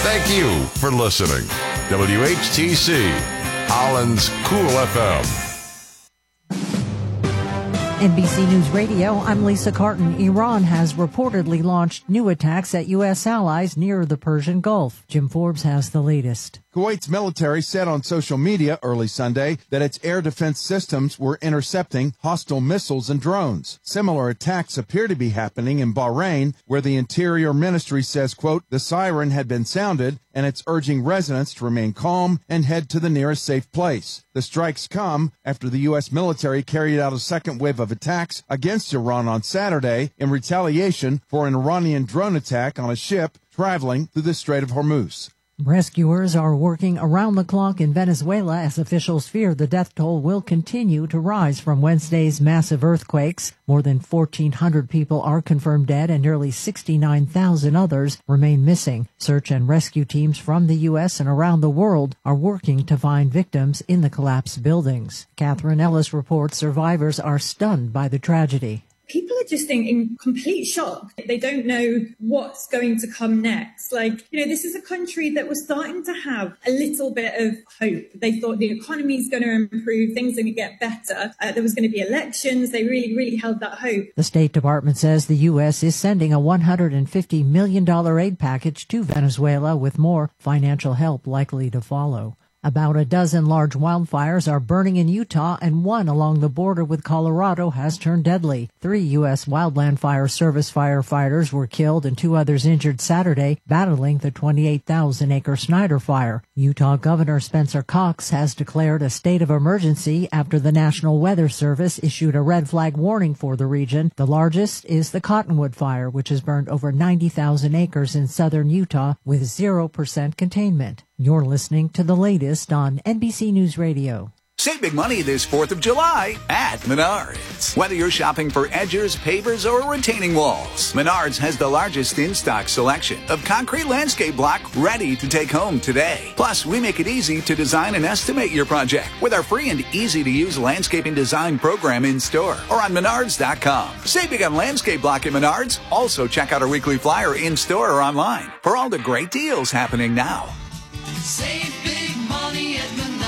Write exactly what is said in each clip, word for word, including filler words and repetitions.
Thank you for listening. W H T C, Holland's Cool F M. N B C News Radio, I'm Lisa Carton. Iran has reportedly launched new attacks at U S allies near the Persian Gulf. Jim Forbes has the latest. Kuwait's military said on social media early Sunday that its air defense systems were intercepting hostile missiles and drones. Similar attacks appear to be happening in Bahrain, where the Interior Ministry says, quote, the siren had been sounded and it's urging residents to remain calm and head to the nearest safe place. The strikes come after the U S military carried out a second wave of attacks against Iran on Saturday in retaliation for an Iranian drone attack on a ship traveling through the Strait of Hormuz. Rescuers are working around the clock in Venezuela as officials fear the death toll will continue to rise from Wednesday's massive earthquakes. More than fourteen hundred people are confirmed dead and nearly sixty-nine thousand others remain missing. Search and rescue teams from the U S and around the world are working to find victims in the collapsed buildings. Catherine Ellis reports survivors are stunned by the tragedy. People are just in, in complete shock. They don't know what's going to come next. Like, you know, this is a country that was starting to have a little bit of hope. They thought the economy is going to improve, things are going to get better. Uh, there was going to be elections. They really, really held that hope. The State Department says the U S is sending a one hundred fifty million dollars aid package to Venezuela, with more financial help likely to follow. About a dozen large wildfires are burning in Utah, and one along the border with Colorado has turned deadly. Three U S Wildland Fire Service firefighters were killed and two others injured Saturday, battling the twenty-eight thousand acre Snyder Fire. Utah Governor Spencer Cox has declared a state of emergency after the National Weather Service issued a red flag warning for the region. The largest is the Cottonwood Fire, which has burned over ninety thousand acres in southern Utah with zero percent containment. You're listening to the latest on N B C News Radio. Save big money this fourth of July at Menards. Whether you're shopping for edgers, pavers, or retaining walls, Menards has the largest in-stock selection of concrete landscape block ready to take home today. Plus, we make it easy to design and estimate your project with our free and easy-to-use landscaping design program in-store or on menards dot com. Save big on landscape block at Menards. Also, check out our weekly flyer in-store or online for all the great deals happening now. Save big money at Menards.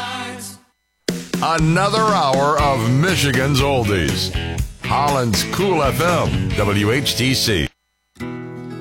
Another hour of Michigan's oldies. Holland's Cool F M, W H T C.